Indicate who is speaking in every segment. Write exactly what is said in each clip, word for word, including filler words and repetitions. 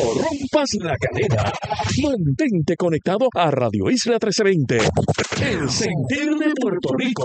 Speaker 1: rompas la cadena. Mantente conectado a Radio Isla trece veinte. El sentir de Puerto Rico.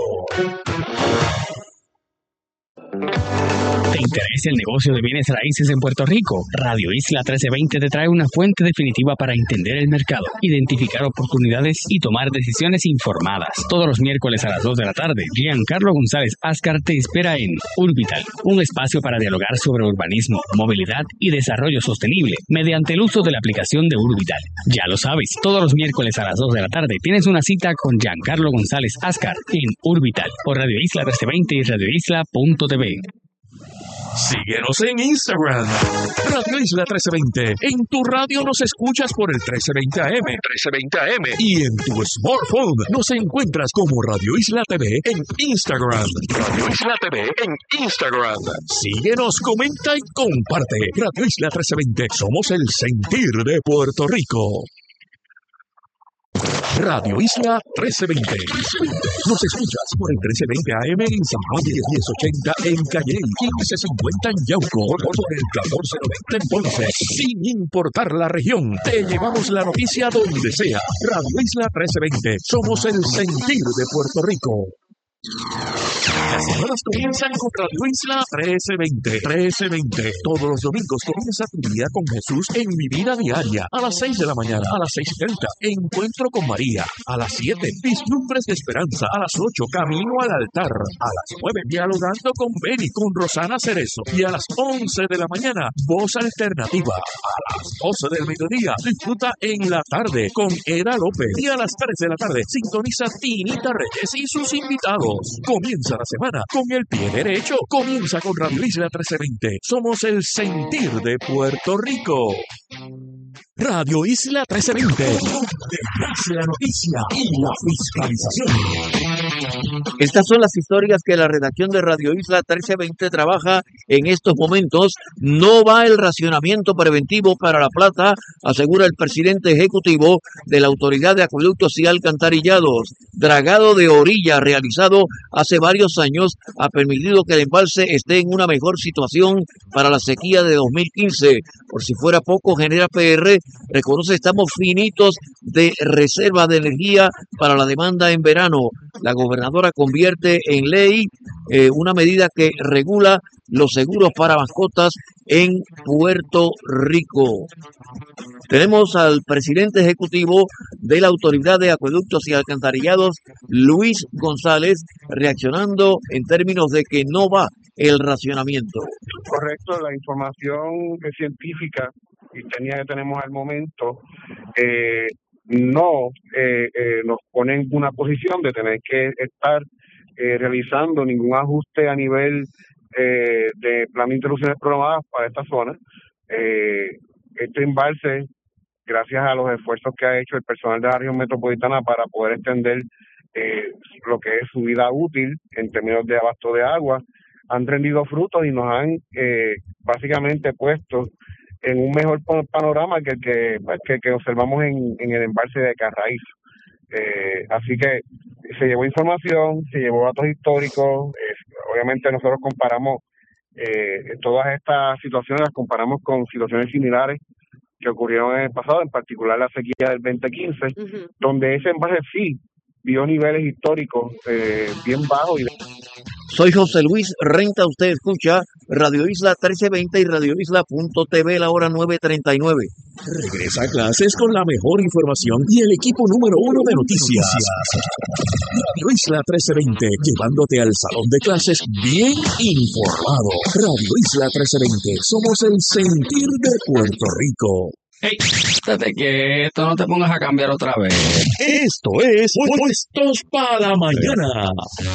Speaker 2: ¿Te interesa el negocio de bienes raíces en Puerto Rico? Radio Isla trece veinte te trae una fuente definitiva para entender el mercado, identificar oportunidades y tomar decisiones informadas. Todos los miércoles a las dos de la tarde, Giancarlo González Ascar te espera en Urbital, un espacio para dialogar sobre urbanismo, movilidad y desarrollo sostenible mediante el uso de la aplicación de Urbital. Ya lo sabes, todos los miércoles a las dos de la tarde tienes una cita con Giancarlo González Ascar en Urbital por Radio Isla trece veinte y radio isla punto t v.
Speaker 1: Síguenos en Instagram, Radio Isla trece veinte. En tu radio nos escuchas por el trece veinte A M, trece veinte A M. Y en tu smartphone nos encuentras como Radio Isla T V en Instagram. Radio Isla T V en Instagram. Síguenos, comenta y comparte. Radio Isla trece veinte. Somos el sentir de Puerto Rico. Radio Isla trece veinte. Nos escuchas por el trece veinte A M en San Juan, diez ochenta en Calle, quince cincuenta en Yauco, por el catorce noventa en Ponce. Sin importar la región, te llevamos la noticia donde sea. Radio Isla trece veinte. Somos el sentir de Puerto Rico. Las semanas comienzan con Radio Isla trece veinte. trece veinte. Todos los domingos comienza tu día con Jesús en Mi Vida Diaria. A las seis de la mañana, a las seis y treinta, Encuentro con María. A las siete, Vislumbres de Esperanza. A las ocho, Camino al Altar. A las nueve, Dialogando con Beni, con Rosana Cerezo. Y a las once de la mañana, Voz Alternativa. A las doce del mediodía, disfruta En la Tarde con Eda López. Y a las tres de la tarde, sintoniza Tinita Reyes y sus invitados. Comienza la semana con el pie derecho. Comienza con Radio Isla trece veinte. Somos el sentir de Puerto Rico. Radio Isla trece veinte. La noticia y la fiscalización.
Speaker 3: Estas son las historias que la redacción de Radio Isla trece veinte trabaja en estos momentos. No va el racionamiento preventivo para La Plata, asegura el presidente ejecutivo de la Autoridad de Acueductos y Alcantarillados. Dragado de orilla realizado hace varios años ha permitido que el embalse esté en una mejor situación para la sequía de dos mil quince. Por si fuera poco, Genera P R reconoce estamos finitos de reserva de energía para la demanda en verano. La gobernadora convierte en ley eh, una medida que regula los seguros para mascotas en Puerto Rico. Tenemos al presidente ejecutivo de la Autoridad de Acueductos y Alcantarillados, Luis González, reaccionando en términos de que no va el racionamiento.
Speaker 4: Correcto, la información científica y técnica que tenemos al momento eh, no eh, eh, nos pone en una posición de tener que estar eh, realizando ningún ajuste a nivel eh, de plan de interrupciones programadas para esta zona. Eh, este embalse, gracias a los esfuerzos que ha hecho el personal de la región metropolitana para poder extender eh, lo que es su vida útil en términos de abasto de agua, han rendido frutos y nos han eh, básicamente puesto en un mejor panorama que el que, pues, que, que observamos en, en el embalse de Carraízo. Eh, así que se llevó información, se llevó datos históricos. Eh, obviamente nosotros comparamos eh, todas estas situaciones, las comparamos con situaciones similares que ocurrieron en el pasado, en particular la sequía del veinte quince, uh-huh. donde ese embalse sí vio niveles históricos eh, bien bajos. Y...
Speaker 3: Soy José Luis Renta, usted escucha Radio Isla trece veinte y radio isla punto t v, la hora nueve treinta y nueve.
Speaker 1: Regresa a clases con la mejor información y el equipo número uno de noticias. Radio Isla trece veinte, llevándote al salón de clases bien informado. Radio Isla trece veinte, somos el sentir de Puerto Rico.
Speaker 2: Hey, estate quieto, no te pongas a cambiar otra vez.
Speaker 1: Esto es Puestos para Mañana.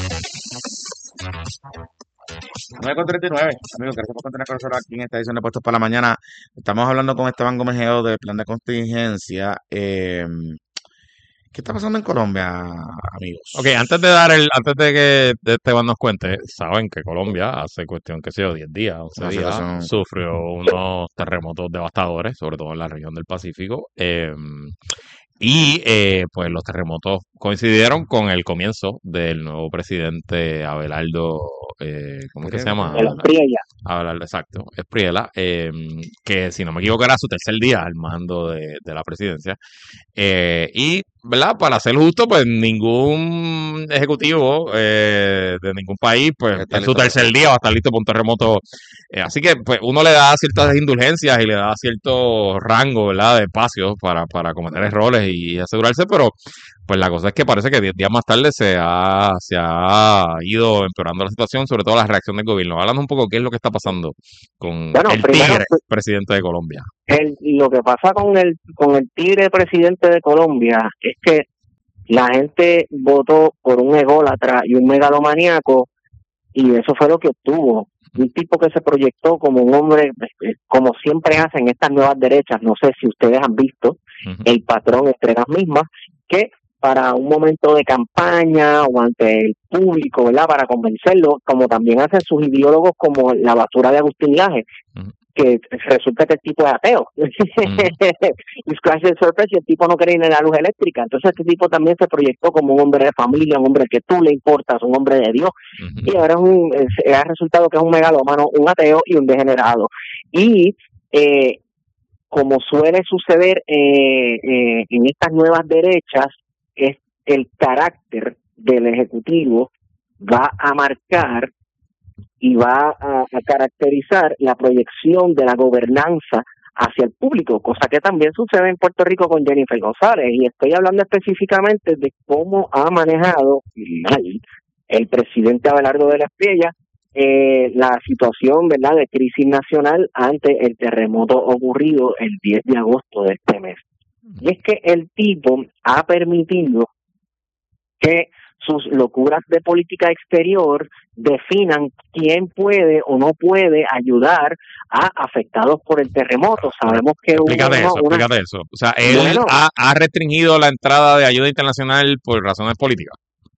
Speaker 5: nueve con treinta y nueve, amigos, gracias por continuar con nosotros aquí en esta edición de Puestos para la Mañana. Estamos hablando con Esteban Gómez Geo del plan de contingencia. Eh, ¿Qué está pasando en Colombia, amigos?
Speaker 6: Ok, antes de dar el, antes de que Esteban nos cuente, saben que Colombia hace cuestión, que sé yo, diez días, once días, situación... sufrió unos terremotos devastadores, sobre todo en la región del Pacífico. Eh, y eh, pues los terremotos coincidieron con el comienzo del nuevo presidente Abelardo, eh, ¿cómo es que se llama?
Speaker 7: El Espriella.
Speaker 6: Abelardo, exacto, Espriella, eh, que si no me equivoco era su tercer día al mando de, de la presidencia. Eh, y, ¿verdad? Para ser justo, pues ningún ejecutivo eh, de ningún país, pues
Speaker 5: Está
Speaker 6: en su
Speaker 5: listo para
Speaker 6: tercer día va a estar listo para un terremoto. Eh, así que, pues uno le da ciertas indulgencias y le da cierto rango, ¿verdad? De espacio para, para cometer errores y asegurarse, pero pues la cosa es que parece que diez días más tarde se ha, se ha ido empeorando la situación, sobre todo la reacción del gobierno. Háblanos un poco qué es lo que está pasando con
Speaker 7: Bueno,
Speaker 6: el
Speaker 7: primero,
Speaker 6: tigre presidente de Colombia.
Speaker 7: el, lo que pasa con el con el tigre presidente de Colombia es que la gente votó por un ególatra y un megalomaníaco y eso fue lo que obtuvo. Un tipo que se proyectó como un hombre, como siempre hacen estas nuevas derechas, no sé si ustedes han visto
Speaker 6: Ujú.
Speaker 7: el patrón entre las mismas, que para un momento de campaña o ante el público, ¿verdad? Para convencerlo, como también hacen sus ideólogos como la basura de Agustín Laje,
Speaker 6: Ujú.
Speaker 7: que resulta que el tipo es ateo. Y scratch the surface y el tipo no cree en la luz eléctrica. Entonces este tipo también se proyectó como un hombre de familia, un hombre que tú le importas, un hombre de Dios.
Speaker 6: Ujú.
Speaker 7: Y ahora es un, es, ha resultado que es un megalómano, un ateo y un degenerado. Y eh, como suele suceder eh, eh, en estas nuevas derechas, es el carácter del Ejecutivo va a marcar y va a, a caracterizar la proyección de la gobernanza hacia el público, cosa que también sucede en Puerto Rico con Jennifer González, y estoy hablando específicamente de cómo ha manejado mal el presidente Abelardo de la Espriella eh, la situación, ¿verdad?, de crisis nacional ante el terremoto ocurrido el diez de agosto de este mes. Y es que el tipo ha permitido que sus locuras de política exterior definan quién puede o no puede ayudar a afectados por el terremoto. Sabemos que
Speaker 6: explícate
Speaker 7: hubo
Speaker 6: eso,
Speaker 7: una...
Speaker 6: explícate eso. O sea, él
Speaker 7: Bueno,
Speaker 6: ha, ha restringido la entrada de ayuda internacional por razones políticas.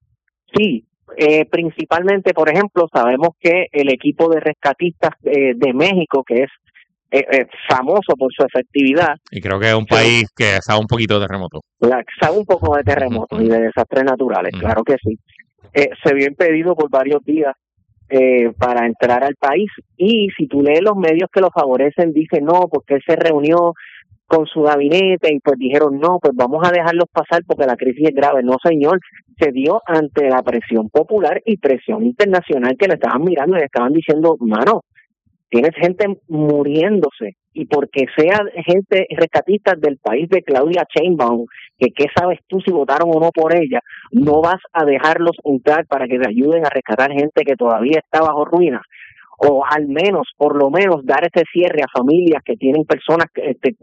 Speaker 7: sí, eh, principalmente, por ejemplo, sabemos que el equipo de rescatistas eh, de México, que es eh, eh, famoso por su efectividad,
Speaker 6: Y creo que es un
Speaker 7: se-
Speaker 6: país que sabe un poquito de terremoto.
Speaker 7: la- sabe un poco de terremotos y de desastres naturales,
Speaker 6: Ujú.
Speaker 7: claro que sí. Eh, se vio impedido por varios días eh, para entrar al país, y si tú lees los medios que lo favorecen, dicen no, porque él se reunió con su gabinete y pues dijeron no, pues vamos a dejarlos pasar porque la crisis es grave. No, señor, se dio ante la presión popular y presión internacional que le estaban mirando y le estaban diciendo, mano, tienes gente muriéndose, y porque sea gente rescatista del país de Claudia Sheinbaum, que qué sabes tú si votaron o no por ella, no vas a dejarlos entrar para que te ayuden a rescatar gente que todavía está bajo ruina, o al menos, por lo menos, dar ese cierre a familias que tienen personas que, este,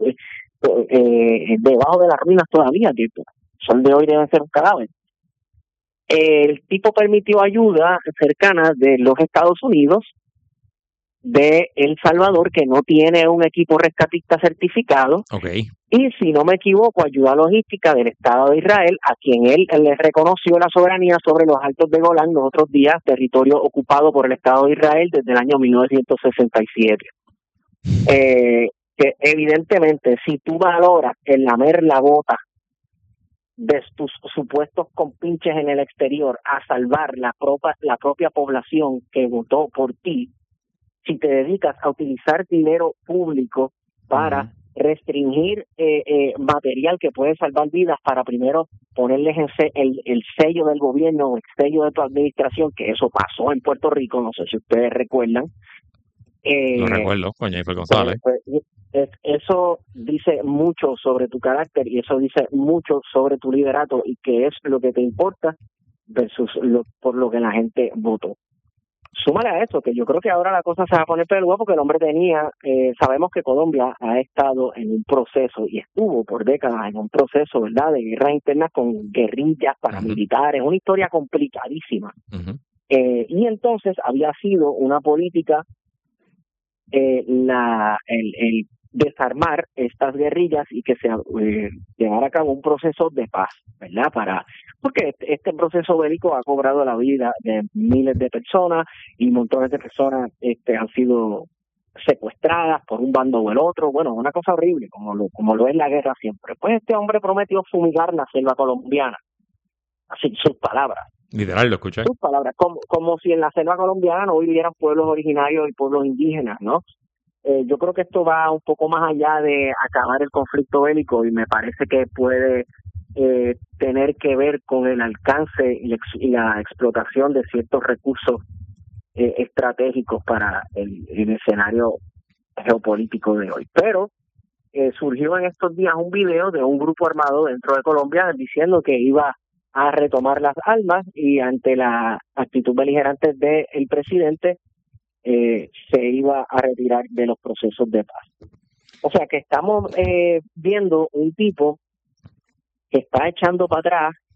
Speaker 7: eh, debajo de las ruinas todavía, que son de hoy deben ser un cadáver. El tipo permitió ayuda cercana de los Estados Unidos, de El Salvador, que no tiene un equipo rescatista certificado,
Speaker 6: Ok.
Speaker 7: y si no me equivoco, ayuda logística del Estado de Israel, a quien él le reconoció la soberanía sobre los Altos de Golán, los otros días, territorio ocupado por el Estado de Israel desde el año mil novecientos sesenta y siete. Eh, que evidentemente, si tú valoras el lamer la bota de tus supuestos compinches en el exterior a salvar la propia, la propia población que votó por ti, si te dedicas a utilizar dinero público para uh-huh. restringir eh, eh, material que puede salvar vidas, para primero ponerles el, el, el sello del gobierno, el sello de tu administración, que eso pasó en Puerto Rico, no sé si ustedes recuerdan.
Speaker 6: Eh, Lo recuerdo, con Jennifer González.
Speaker 7: Pues, pues, es, eso dice mucho sobre tu carácter y eso dice mucho sobre tu liderato y qué es lo que te importa versus lo, por lo que la gente votó. Súmale a eso, que yo creo que ahora la cosa se va a poner peluda porque el hombre tenía, eh, sabemos que Colombia ha estado en un proceso y estuvo por décadas en un proceso, ¿verdad?, de guerras internas con guerrillas paramilitares, uh-huh. una historia complicadísima. Uh-huh. Eh, y entonces había sido una política eh, la el, el desarmar estas guerrillas y que se eh, llevara a cabo un proceso de paz, ¿verdad? Para porque este, este proceso bélico ha cobrado la vida de miles de personas y montones de personas este, han sido secuestradas por un bando o el otro. Bueno, una cosa horrible, como lo, como lo es la guerra siempre. Pues este hombre prometió fumigar la selva colombiana. Así, sus palabras.
Speaker 6: Literal, lo escuché.
Speaker 7: Sus palabras, como, como si en la selva colombiana no vivieran pueblos originarios y pueblos indígenas, ¿no? Eh, yo creo que esto va un poco más allá de acabar el conflicto bélico y me parece que puede eh, tener que ver con el alcance y la, ex- y la explotación de ciertos recursos eh, estratégicos para el, el escenario geopolítico de hoy. Pero eh, surgió en estos días un video de un grupo armado dentro de Colombia diciendo que iba a retomar las armas y ante la actitud beligerante del presidente eh, se iba a retirar de los procesos de paz. O sea que estamos eh, viendo un tipo que está echando para atrás